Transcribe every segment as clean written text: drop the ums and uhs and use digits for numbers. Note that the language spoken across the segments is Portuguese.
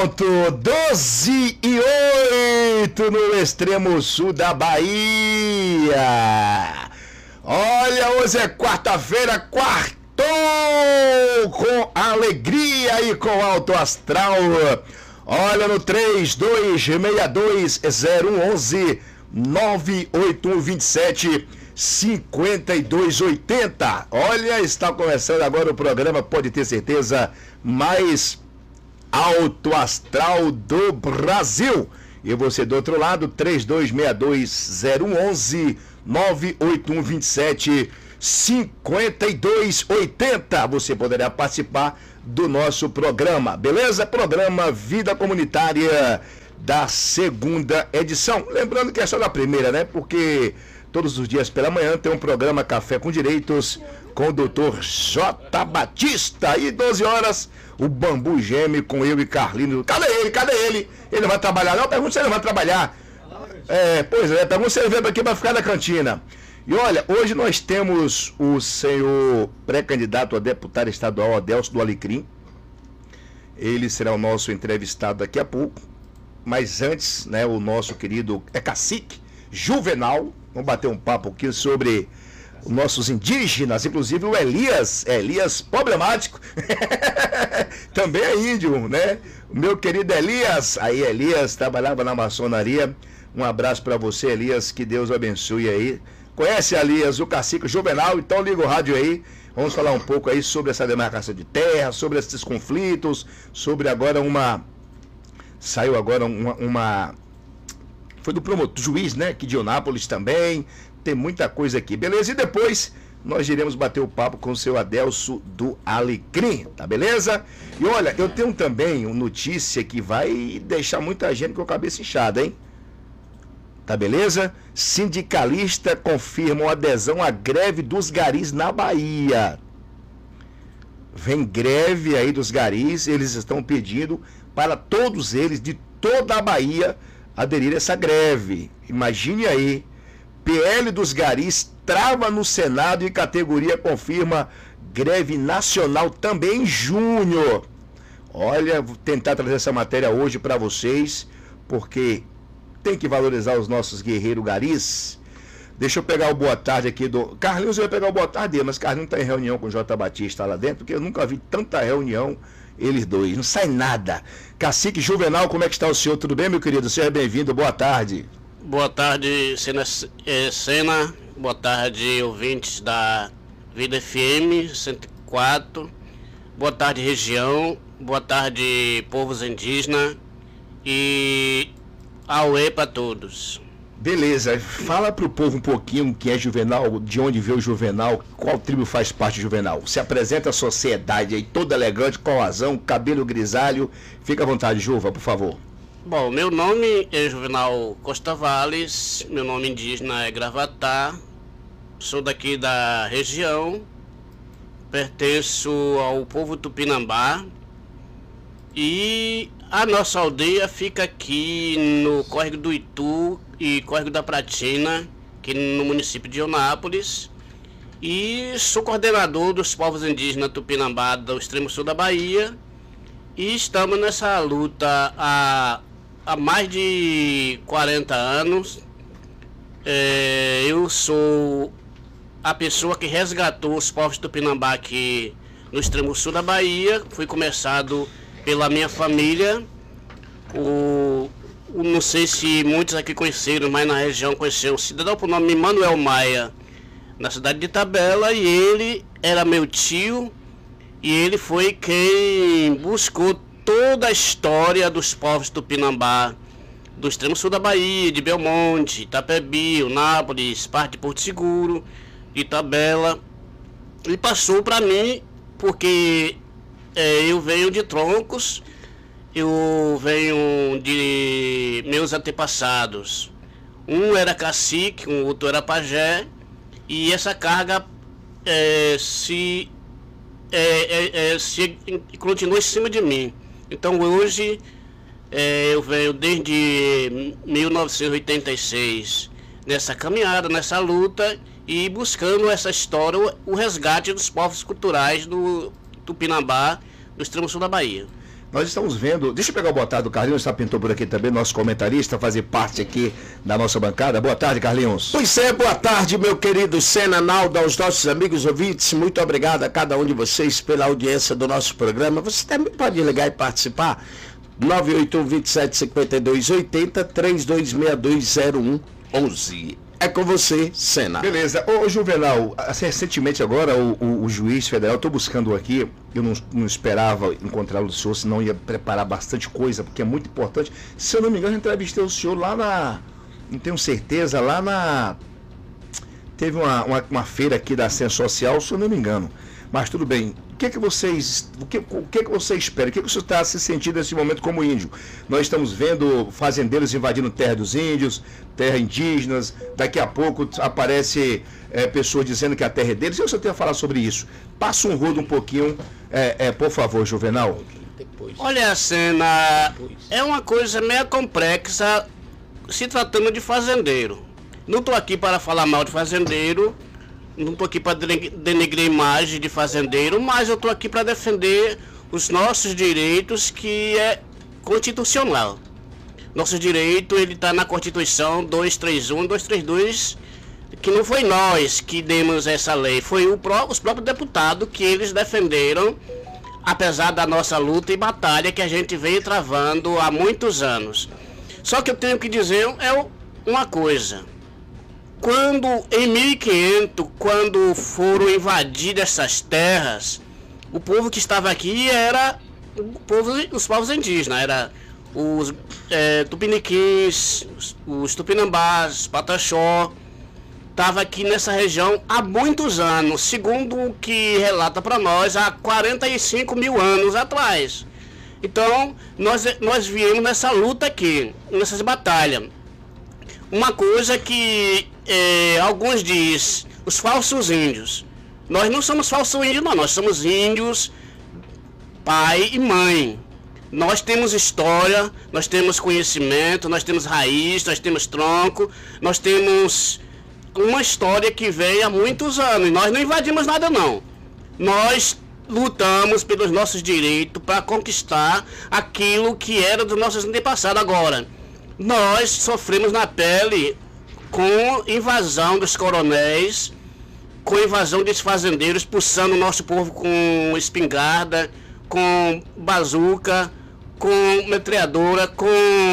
pronto, 12:08 no extremo sul da Bahia. Olha, hoje é quarta-feira, quartou com alegria e com alto astral. Olha no 3262-0111 98127-5280. Olha, está começando agora o programa, pode ter certeza, mais alto astral do Brasil. E você do outro lado, 3262-0111 98127-5280. Você poderá participar do nosso programa, beleza? Programa Vida Comunitária da segunda edição. Lembrando que é só da primeira, né? Porque todos os dias pela manhã tem um programa Café com Direitos com o Dr. J. Batista. E 12 horas, o Bambu Geme com eu e Carlinhos. Cadê ele? Cadê ele? Ele não vai trabalhar não? Pergunta se ele vai trabalhar. Pois é, pergunta se ele veio aqui para ficar na cantina. E olha, hoje nós temos o senhor pré-candidato a deputado estadual Adelso do Alecrim. Ele será o nosso entrevistado daqui a pouco. Mas antes, né, o nosso querido cacique Juvenal. Vamos bater um papo aqui sobre os nossos indígenas, inclusive o Elias problemático. Também é índio, né? O meu querido Elias. Aí, Elias trabalhava na maçonaria. Um abraço para você, Elias. Que Deus o abençoe aí. Conhece, Elias, o cacique Juvenal? Então liga o rádio aí. Vamos falar um pouco aí sobre essa demarcação de terra, sobre esses conflitos, sobre agora saiu agora uma... Foi do promotor, juiz, né? Aqui de Eunápolis também. Tem muita coisa aqui, beleza? E depois nós iremos bater o papo com o seu Adelso do Alecrim, tá beleza? E olha, eu tenho também uma notícia que vai deixar muita gente com a cabeça inchada, hein? Tá beleza? Sindicalista confirma adesão à greve dos garis na Bahia. Vem greve aí dos garis, eles estão pedindo para todos eles, de toda a Bahia, aderir a essa greve. Imagine aí, PL dos garis trava no Senado e categoria confirma greve nacional também em junho. Olha, vou tentar trazer essa matéria hoje para vocês, porque tem que valorizar os nossos guerreiros garis. Deixa eu pegar o boa tarde aqui do... Carlinhos, eu ia pegar o boa tarde dele, mas Carlinhos está em reunião com o J. Batista lá dentro, porque eu nunca vi tanta reunião, eles dois, não sai nada. Cacique Juvenal, como é que está o senhor? Tudo bem, meu querido? Seja bem-vindo, boa tarde. Boa tarde, Sena. Boa tarde, ouvintes da Vida FM 104. Boa tarde, região. Boa tarde, povos indígenas. E auê para todos. Beleza, fala pro povo um pouquinho quem é Juvenal, de onde veio o Juvenal, qual tribo faz parte do Juvenal. Se apresenta a sociedade aí, toda elegante, com razão, cabelo grisalho. Fica à vontade, Juva, por favor. Bom, meu nome é Juvenal Costa Valles, meu nome indígena é Gravatá, sou daqui da região, pertenço ao povo Tupinambá e a nossa aldeia fica aqui no Córrego do Itu e Córrego da Pratina, aqui no município de Eunápolis, e sou coordenador dos povos indígenas Tupinambá do extremo sul da Bahia, e estamos nessa luta há mais de 40 anos. Eu sou a pessoa que resgatou os povos Tupinambá aqui no extremo sul da Bahia. Fui começado pela minha família. Não sei se muitos aqui conheceram, mas na região conheceram um cidadão por nome Manuel Maia, na cidade de Itabela, e ele era meu tio, e ele foi quem buscou toda a história dos povos Tupinambá, do extremo sul da Bahia, de Belmonte, Itapebi, Eunápolis, parte de Porto Seguro, Itabela, e passou para mim, porque eu venho de troncos, eu venho de meus antepassados. Um era cacique, um outro era pajé, e essa carga se continua em cima de mim. Então hoje eu venho desde 1986 nessa caminhada, nessa luta, e buscando essa história, o resgate dos povos culturais do Tupinambá, do extremo sul da Bahia. Nós estamos vendo... Deixa eu pegar o boa tarde do Carlinhos, está pintou por aqui também, nosso comentarista, fazer parte aqui da nossa bancada. Boa tarde, Carlinhos. Pois é, boa tarde, meu querido Sena, Naldo, aos nossos amigos ouvintes. Muito obrigado a cada um de vocês pela audiência do nosso programa. Você também pode ligar e participar. 981-27-5280, 3262-0111. É com você, Sena. Beleza. Ô, Juvenal, recentemente agora o juiz federal, estou buscando aqui, eu não esperava encontrar o senhor, senão ia preparar bastante coisa, porque é muito importante. Se eu não me engano, eu entrevistei o senhor lá não tenho certeza, lá na... Teve uma feira aqui da Ciência Social, se eu não me engano. Mas tudo bem. O que você espera? O que o senhor está se sentindo nesse momento como índio? Nós estamos vendo fazendeiros invadindo terra dos índios, terra indígenas. Daqui a pouco aparece pessoas dizendo que a terra é deles. E o senhor tem a falar sobre isso? Passa um rodo um pouquinho, por favor, Juvenal. Olha, a cena é uma coisa meio complexa se tratando de fazendeiro. Não estou aqui para falar mal de fazendeiro. Não estou aqui para denegrir a imagem de fazendeiro, mas eu estou aqui para defender os nossos direitos, que é constitucional. Nosso direito, ele está na Constituição 231, 232, que não foi nós que demos essa lei, foi os próprios deputados que eles defenderam, apesar da nossa luta e batalha que a gente vem travando há muitos anos. Só que eu tenho que dizer uma coisa. Quando, em 1500, quando foram invadidas essas terras, o povo que estava aqui era os povos indígenas, era os tupiniquins, os tupinambás, pataxó, estava aqui nessa região há muitos anos, segundo o que relata para nós, há 45 mil anos atrás. Então, nós viemos nessa luta aqui, nessas batalhas. Uma coisa que alguns dizem, os falsos índios. Nós não somos falsos índios, não. Nós somos índios, pai e mãe. Nós temos história, nós temos conhecimento, nós temos raiz, nós temos tronco, nós temos uma história que vem há muitos anos. Nós não invadimos nada, não. Nós lutamos pelos nossos direitos para conquistar aquilo que era dos nossos antepassados. Agora, nós sofremos na pele com invasão dos coronéis, com invasão desses fazendeiros, expulsando o nosso povo com espingarda, com bazuca, com metralhadora, com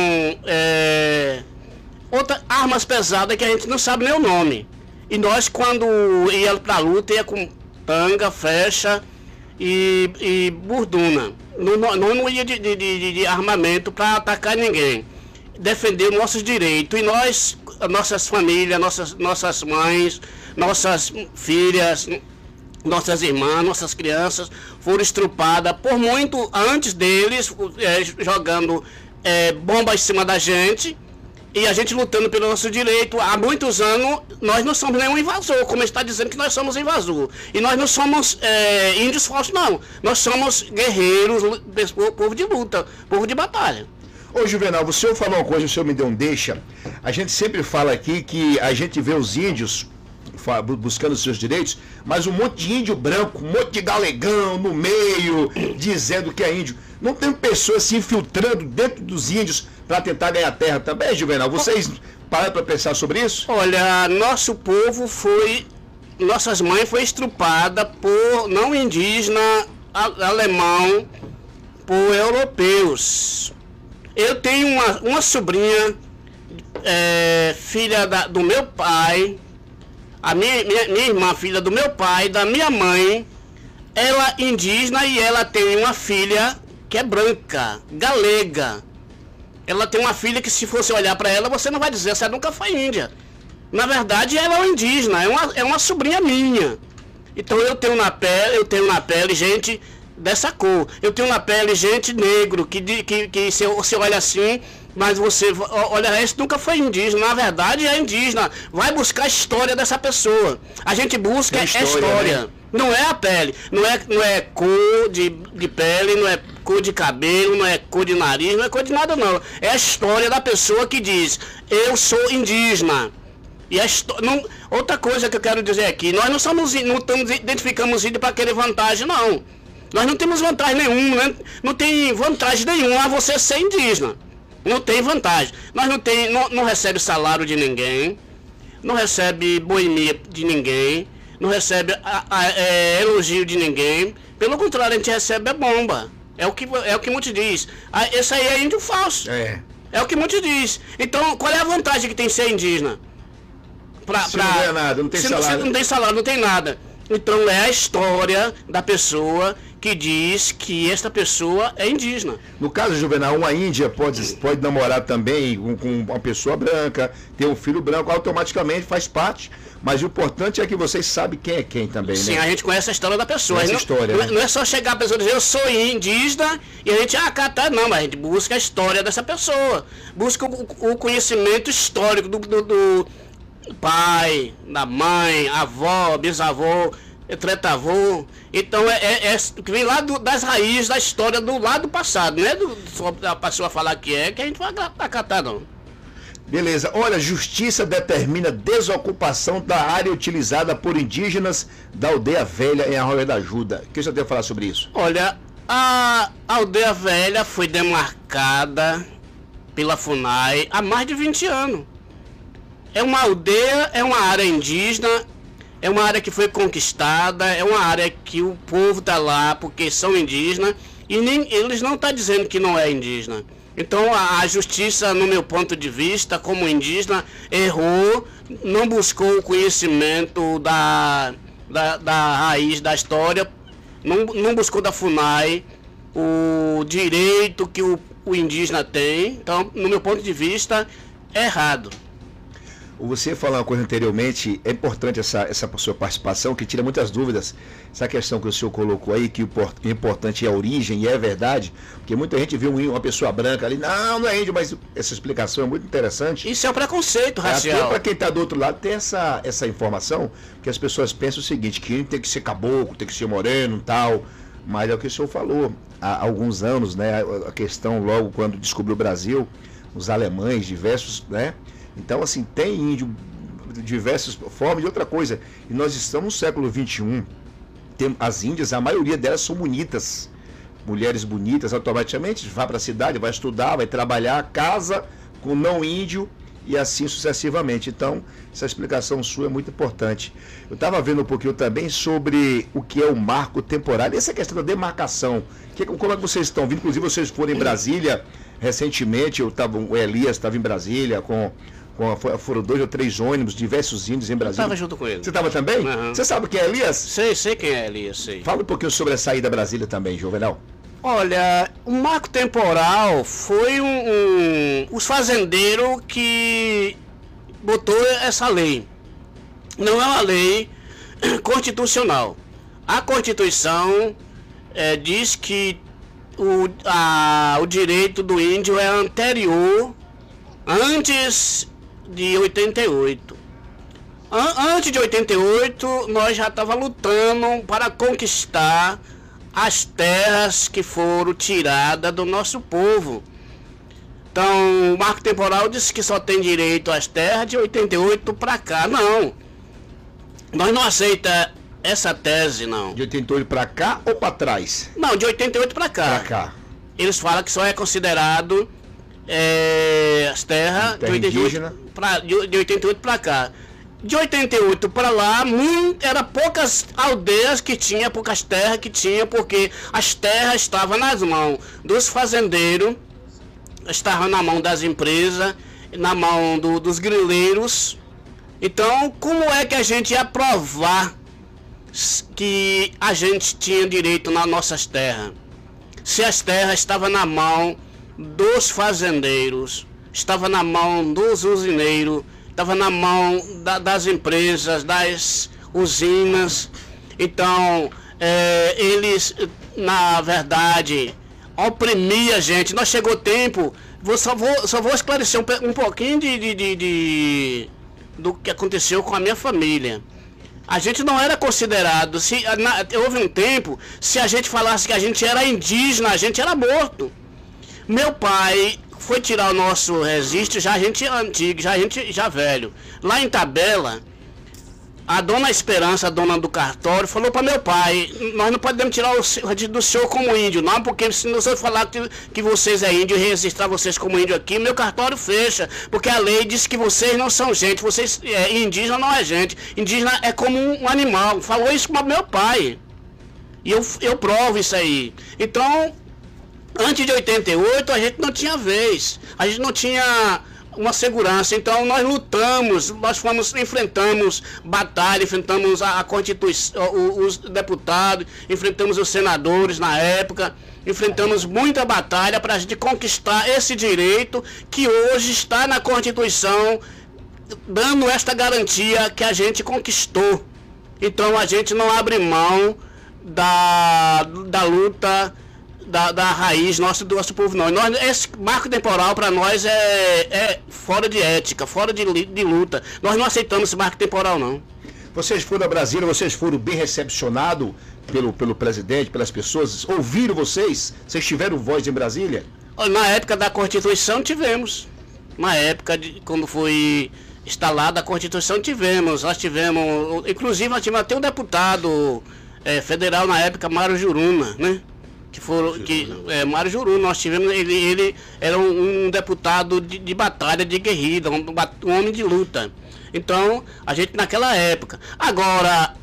outras armas pesadas que a gente não sabe nem o nome. E nós, quando ia pra luta, ia com tanga, flecha e burduna. Não ia de armamento para atacar ninguém. Defender os nossos direitos. E nós, nossas famílias, nossas mães, nossas filhas, nossas irmãs, nossas crianças foram estrupadas por muito antes deles, jogando bomba em cima da gente, e a gente lutando pelo nosso direito. Há muitos anos nós não somos nenhum invasor, como está dizendo que nós somos invasor. E nós não somos índios falsos, não. Nós somos guerreiros, povo de luta, povo de batalha. Ô Juvenal, o senhor falou uma coisa, o senhor me deu um deixa. A gente sempre fala aqui que a gente vê os índios buscando seus direitos, mas um monte de índio branco, um monte de galegão no meio, dizendo que é índio. Não tem pessoas se infiltrando dentro dos índios para tentar ganhar terra também, Juvenal? Vocês pararam para pensar sobre isso? Olha, nosso povo nossas mães foi estrupada por não indígena, alemão, por europeus. Eu tenho uma sobrinha, filha do meu pai, a minha irmã, filha do meu pai, da minha mãe, ela é indígena, e ela tem uma filha que é branca, galega. Ela tem uma filha que, se você olhar para ela, você não vai dizer, essa nunca foi índia. Na verdade, ela é uma indígena, é uma sobrinha minha. Então eu tenho na pele gente dessa cor. Eu tenho na pele gente negro, que você olha assim, mas você olha, esse nunca foi indígena. Na verdade é indígena. Vai buscar a história dessa pessoa. A gente busca a história. Né? Não é a pele, não é cor de pele, não é cor de cabelo, não é cor de nariz, não é cor de nada, não. É a história da pessoa que diz, eu sou indígena. E outra coisa que eu quero dizer aqui, nós não identificamos índio para querer vantagem, não. Nós não temos vantagem nenhuma, né? Não tem vantagem nenhuma a você ser indígena. Não tem vantagem. Nós não recebe salário de ninguém, não recebe boemia de ninguém, não recebe elogio de ninguém. Pelo contrário, a gente recebe a bomba. É o que muitos diz. Esse aí é índio falso. É o que muitos diz. Então, qual é a vantagem que tem ser indígena? Não ganha nada, não tem salário. Não tem salário, não tem nada. Então é a história da pessoa que diz que esta pessoa é indígena. No caso, Juvenal, uma índia pode namorar também com uma pessoa branca, ter um filho branco, automaticamente faz parte. Mas o importante é que vocês sabem quem é quem também, né? Sim, a gente conhece a história da pessoa. História, não é só chegar a pessoa e dizer eu sou indígena e a gente, não, mas a gente busca a história dessa pessoa. Busca o conhecimento histórico do pai, da mãe, avó, bisavô, tretavô. Então que vem lá das raízes da história do lado passado, não é a pessoa falar que a gente vai acatar, não. Beleza. Olha, justiça determina desocupação da área utilizada por indígenas da Aldeia Velha em Arroio da Ajuda. O que você tem a falar sobre isso? Olha, a Aldeia Velha foi demarcada pela FUNAI há mais de 20 anos. É uma aldeia, é uma área indígena, é uma área que foi conquistada, é uma área que o povo está lá porque são indígenas e eles não estão dizendo que não é indígena. Então a justiça, no meu ponto de vista, como indígena, errou, não buscou o conhecimento da raiz da história, não buscou da FUNAI o direito que o indígena tem. Então, no meu ponto de vista, é errado. Você falou uma coisa anteriormente, é importante essa sua participação, que tira muitas dúvidas. Essa questão que o senhor colocou aí, que o importante é a origem, e é verdade, porque muita gente vê uma pessoa branca ali, não é índio, mas essa explicação é muito interessante. Isso é um preconceito racial. Para quem está do outro lado ter essa informação, que as pessoas pensam o seguinte, que tem que ser caboclo, tem que ser moreno e tal, mas é o que o senhor falou há alguns anos, né? A questão logo quando descobriu o Brasil, os alemães diversos, né? Então, assim, tem índio de diversas formas. E outra coisa, e nós estamos no século XXI, as índias, a maioria delas são bonitas, mulheres bonitas, automaticamente vai para a cidade, vai estudar, vai trabalhar, casa com não índio e assim sucessivamente. Então, essa explicação sua é muito importante. Eu estava vendo um pouquinho também sobre o que é o marco temporal, e essa questão da demarcação. Como é que vocês estão vindo? Inclusive, vocês foram em Brasília recentemente, o Elias estava em Brasília foram 2 ou 3 ônibus, diversos índios em Brasília. Eu estava junto com ele. Você estava também? Uhum. Você sabe quem é Elias? Sei quem é Elias, sei. Fala um pouquinho sobre a saída da Brasília também, Juvenal. Olha, o marco temporal foi os fazendeiros que botou essa lei. Não é uma lei constitucional. A Constituição diz que o direito do índio é anterior, antes de 88. Antes de 88, nós já estávamos lutando para conquistar as terras que foram tiradas do nosso povo. Então, o marco temporal diz que só tem direito às terras de 88 para cá. Não. Nós não aceitamos essa tese, não. De 88 para cá ou para trás? Não, de 88 para cá. Para cá. Eles falam que só é considerado as terras de 88 para cá. De 88 para lá, eram poucas aldeias que tinha, poucas terras que tinha, porque as terras estavam nas mãos dos fazendeiros, estavam na mão das empresas, na mão dos grileiros. Então, como é que a gente ia provar que a gente tinha direito nas nossas terras? Se as terras estavam na mão dos fazendeiros, estava na mão dos usineiros, estava na mão das empresas, das usinas. Então, eles, na verdade, oprimiam a gente. Nós chegou tempo, só vou esclarecer um pouquinho do que aconteceu com a minha família. A gente não era considerado, houve um tempo, se a gente falasse que a gente era indígena, a gente era morto. Meu pai foi tirar o nosso registro, já a gente antigo, já velho. Lá em Tabela, a dona Esperança, a dona do cartório, falou para meu pai: nós não podemos tirar o registro do senhor como índio, não, porque se o senhor falar que vocês é índio e registrar vocês como índio aqui, meu cartório fecha, porque a lei diz que vocês não são gente, vocês indígena não é gente, indígena é como um animal. Falou isso para meu pai. E eu provo isso aí. Então, antes de 88, a gente não tinha vez, a gente não tinha uma segurança. Então nós lutamos, enfrentamos batalha, enfrentamos a Constituição, os deputados, enfrentamos os senadores na época, enfrentamos muita batalha para a gente conquistar esse direito que hoje está na Constituição, dando esta garantia que a gente conquistou. Então a gente não abre mão da luta da raiz do nosso povo, não. Esse marco temporal para nós é fora de ética, fora de luta. Nós não aceitamos esse marco temporal, não. Vocês foram a Brasília, vocês foram bem recepcionados pelo presidente, pelas pessoas? Ouviram vocês? Vocês tiveram voz em Brasília? Na época da Constituição tivemos. Na época quando foi instalada a Constituição nós tivemos, inclusive nós tivemos até um deputado federal na época, Mário Juruna, né? Mário Juruna, nós tivemos, ele era um deputado de batalha, de guerrilha, um homem de luta. Então, a gente naquela época. Agora,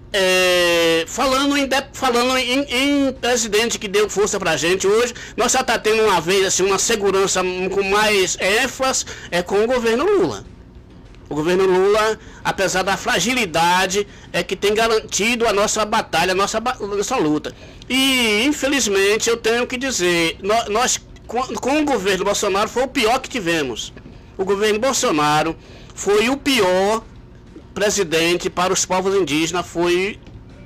falando em presidente que deu força pra gente, hoje nós já tá tendo uma vez assim, uma segurança com mais ênfase com o governo Lula. O governo Lula, apesar da fragilidade, que tem garantido a nossa batalha, a nossa luta. E, infelizmente, eu tenho que dizer, nós com o governo Bolsonaro foi o pior que tivemos. O governo Bolsonaro foi o pior presidente para os povos indígenas, foi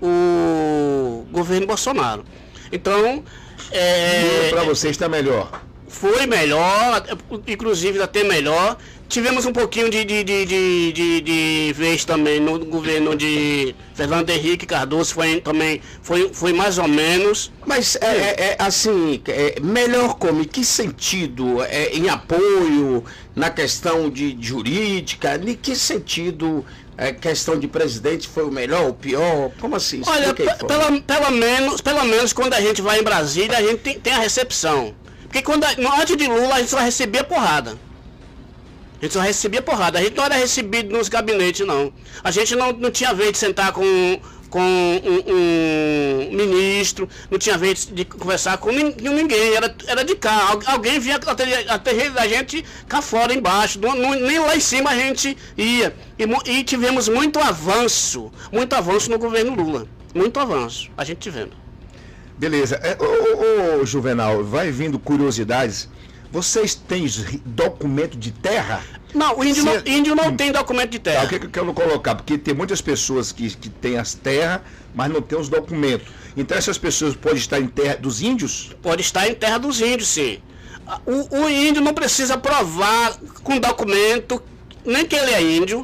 o governo Bolsonaro. Então, para vocês está melhor? Foi melhor, inclusive até melhor. Tivemos um pouquinho de vez também no governo de Fernando Henrique Cardoso, foi mais ou menos. Mas assim, melhor como? Em que sentido? Em apoio, na questão de jurídica? Em que sentido questão de presidente foi o melhor, o pior? Como assim? Olha, pelo menos quando a gente vai em Brasília, a gente tem a recepção. Porque antes de Lula a gente só recebia porrada. A gente não era recebido nos gabinetes, não. A gente não tinha vez de sentar com um ministro, não tinha vez de conversar com ninguém, era de cá. Alguém vinha até a gente cá fora, embaixo, nem lá em cima a gente ia. E tivemos muito avanço no governo Lula. Muito avanço, a gente tivendo. Beleza. Ô, Juvenal, vai vindo curiosidades. Vocês têm documento de terra? Não, o índio não tem documento de terra. O que eu quero colocar? Porque tem muitas pessoas que têm as terras, mas não têm os documentos. Então essas pessoas podem estar em terra dos índios? Pode estar em terra dos índios, sim. O índio não precisa provar com documento, nem que ele é índio.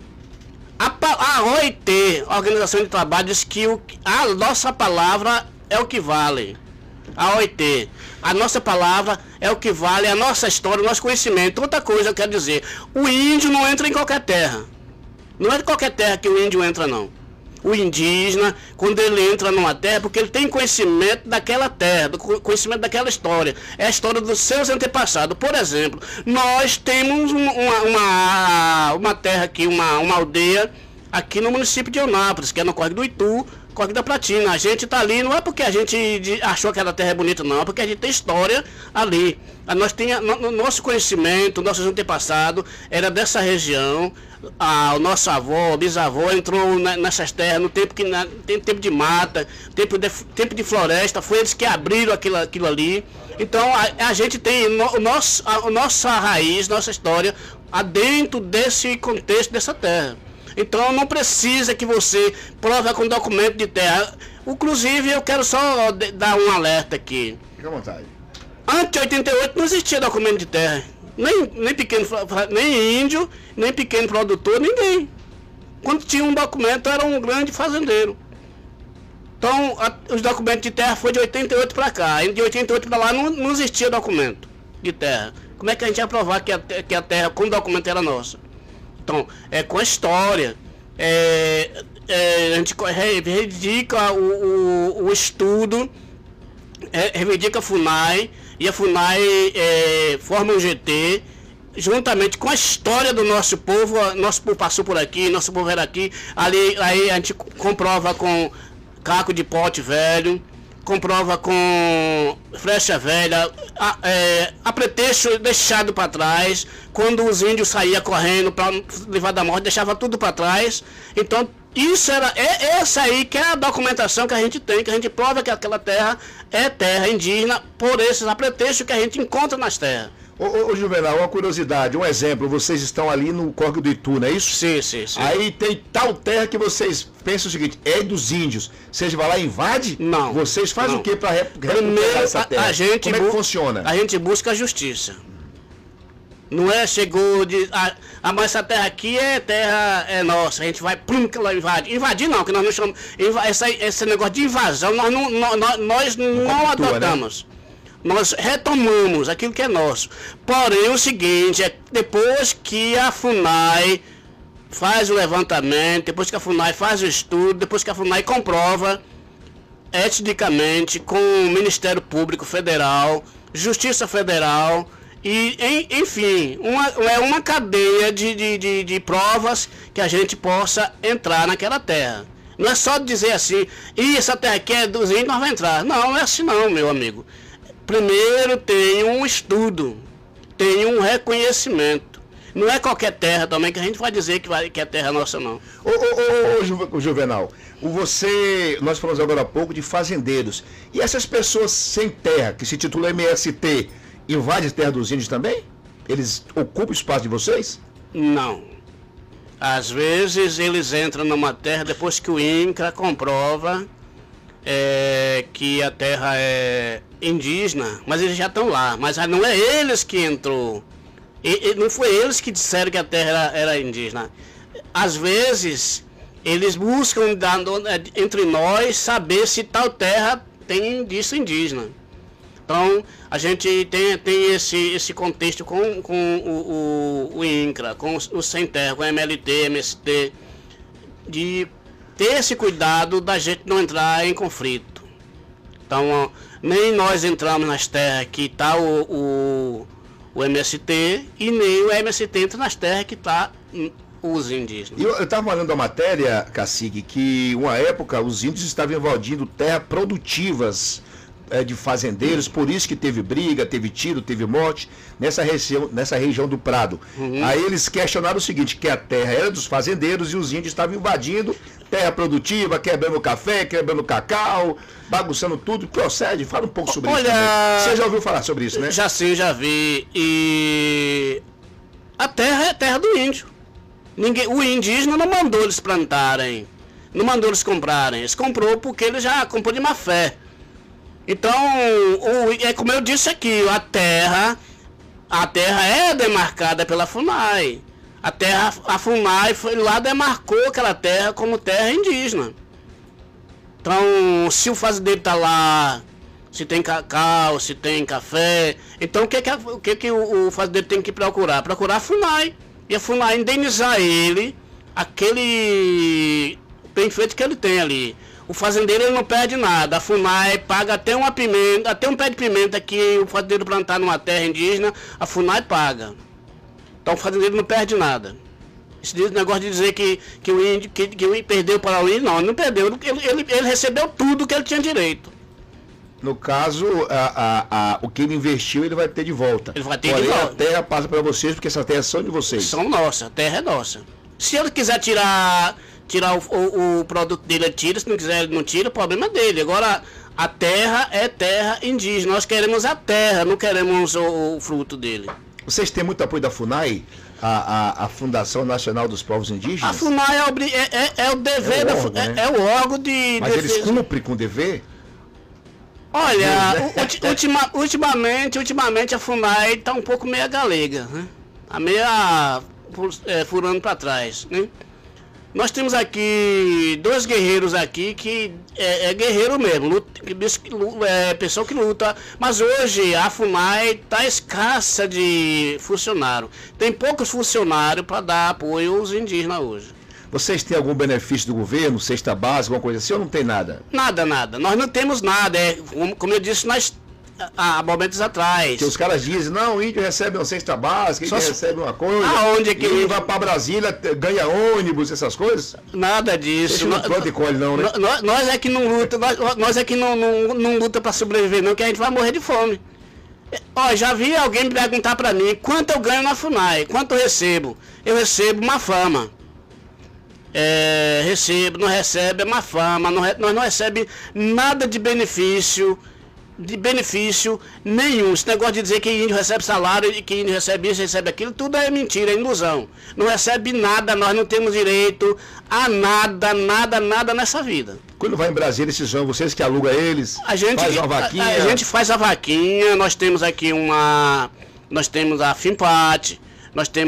A OIT, a Organização de Trabalho, diz que a nossa palavra é o que vale. A OIT, a nossa palavra é o que vale, a nossa história, o nosso conhecimento. Outra coisa eu quero dizer, o índio não entra em qualquer terra. Não é de qualquer terra que o índio entra, não. O indígena, quando ele entra numa terra, porque ele tem conhecimento daquela terra, conhecimento daquela história. É a história dos seus antepassados. Por exemplo, nós temos uma terra aqui, uma aldeia aqui no município de Eunápolis, que é no Córrego do Itu, Córrego da Platina. A gente tá ali, não é porque a gente achou que aquela terra é bonita, não, é porque a gente tem história ali. Nosso conhecimento, nossos antepassados era dessa região. O nosso avô, bisavô entrou nessas terras no tempo tempo de mata, tempo de floresta, foi eles que abriram aquilo ali. Então a gente tem nossa raiz, nossa história dentro desse contexto dessa terra. Então não precisa que você prove com documento de terra. Inclusive eu quero só dar um alerta aqui. Fica à vontade. Antes de 88 não existia documento de terra. Nem pequeno, nem índio, nem pequeno produtor, ninguém. Quando tinha um documento era um grande fazendeiro. Então os documentos de terra foi de 88 para cá. De 88 para lá não existia documento de terra. Como é que a gente ia provar que a terra com documento era nossa? Então, com a história, a gente reivindica o estudo, reivindica a FUNAI, e a FUNAI forma um GT, juntamente com a história do nosso povo passou por aqui, nosso povo era aqui, aí a gente comprova com caco de pote velho, comprova com flecha velha, a pretexto deixado para trás, quando os índios saíam correndo para levar da morte, deixava tudo para trás. Então isso essa aí que é a documentação que a gente tem, que a gente prova que aquela terra é terra indígena por esses apretextos que a gente encontra nas terras. Ô Juvenal, uma curiosidade, um exemplo, vocês estão ali no Córrego do Itu, não é isso? Sim. Aí tem tal terra que vocês pensam o seguinte, é dos índios, vocês vão lá e invade? Não. Vocês fazem o que para recuperar essa terra? Como é que funciona? A gente busca a justiça. Não chegou de... mas essa terra aqui é nossa, a gente vai, que ela invade. Invadir não, que nós não chamamos... Esse negócio de invasão, nós não adotamos. Né? Nós retomamos aquilo que é nosso. Porém, o seguinte, depois que a FUNAI faz o levantamento, depois que a FUNAI faz o estudo, depois que a FUNAI comprova eticamente com o Ministério Público Federal, Justiça Federal, e enfim, uma cadeia de provas que a gente possa entrar naquela terra. Não é só dizer assim, essa terra aqui é dos índios, nós vamos entrar. Não é assim não, meu amigo. Primeiro tem um estudo, tem um reconhecimento. Não é qualquer terra também que a gente vai dizer que é terra nossa, não. Ô Juvenal, nós falamos agora há pouco de fazendeiros. E essas pessoas sem terra, que se titulam MST, invadem a terra dos índios também? Eles ocupam o espaço de vocês? Não. Às vezes eles entram numa terra depois que o INCRA comprova que a terra é indígena, mas eles já estão lá. Mas não é eles que entrou. Não foi eles que disseram que a terra era indígena. Às vezes eles buscam entre nós saber se tal terra tem indício indígena. Então a gente tem esse contexto com o INCRA, com o Sem Terra, com o MLT, MST, de ter esse cuidado da gente não entrar em conflito. Então, nem nós entramos nas terras que está o MST, e nem o MST entra nas terras que está os indígenas. Eu estava falando da matéria, Cacique, que uma época os índios estavam invadindo terras produtivas de fazendeiros, por isso que teve briga, teve tiro, teve morte nessa região do Prado. Aí eles questionaram o seguinte, que a terra era dos fazendeiros e os índios estavam invadindo terra produtiva, quebrando café, quebrando cacau, bagunçando tudo. Procede, fala um pouco sobre isso também. Você já ouviu falar sobre isso, né? Já sim, já vi. E a terra é terra do índio. O indígena não mandou eles plantarem, não mandou eles comprarem. Eles comprou porque ele já comprou de má fé. Então, como eu disse aqui, a terra é demarcada pela FUNAI. A FUNAI foi lá, demarcou aquela terra como terra indígena. Então, se o fazendeiro está lá, se tem cacau, se tem café, então o que o fazendeiro tem que procurar? Procurar a FUNAI. E a FUNAI indenizar ele, aquele bem feito que ele tem ali. O fazendeiro ele não perde nada. A FUNAI paga até um pé de pimenta que o fazendeiro plantar numa terra indígena, a FUNAI paga. Então o fazendeiro não perde nada. Esse negócio de dizer que o índio perdeu para o índio, não, ele não perdeu. Ele recebeu tudo que ele tinha direito. No caso, o que ele investiu, ele vai ter de volta. Ele vai ter de volta. A terra passa para vocês, porque essas terras são de vocês. São nossas, a terra é nossa. Se ele quiser tirar o produto dele, ele tira. Se não quiser, ele não tira, o problema é dele. Agora, a terra é terra indígena. Nós queremos a terra, não queremos o fruto dele. Vocês têm muito apoio da FUNAI, a Fundação Nacional dos Povos Indígenas? A FUNAI é o dever, é o órgão de... Mas eles cumprem com o dever? Olha, ultimamente a FUNAI está um pouco meia galega, né? Tá meia furando para trás, né? Nós temos aqui 2 guerreiros aqui que é guerreiro mesmo, pessoa que luta, mas hoje a FUNAI está escassa de funcionário. Tem poucos funcionários para dar apoio aos indígenas hoje. Vocês têm algum benefício do governo, cesta básica, alguma coisa assim, ou não tem nada? Nada. Nós não temos nada. Como eu disse, há momentos atrás. Que os caras dizem, não, o índio recebe uma cesta básica, índio recebe uma coisa. Aonde é que índio vai para Brasília, ganha ônibus, essas coisas? Nada disso. Não planta e colhe, não, né? Nós é que não luta, nós é que não luta para sobreviver, não, que a gente vai morrer de fome. Ó, já vi alguém me perguntar para mim quanto eu ganho na FUNAI, quanto eu recebo. Eu recebo uma fama. Recebo, não recebe, é uma fama, nós não recebemos nada de benefício nenhum. Esse negócio de dizer que índio recebe salário, que índio recebe isso, recebe aquilo, tudo é mentira, é ilusão. Não recebe nada, nós não temos direito a nada nessa vida. Quando vai em Brasília, esses são vocês que alugam eles, faz uma vaquinha? A gente faz a vaquinha, nós temos aqui nós temos a FIMPAT, nós temos